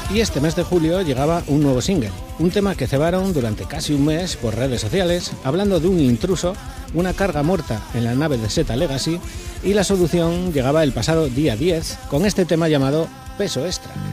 Y este mes de julio llegaba un nuevo single, un tema que cebaron durante casi un mes por redes sociales, hablando de un intruso, una carga muerta en la nave de Zeta Legacy, y la solución llegaba el pasado día 10 con este tema llamado Peso Extra.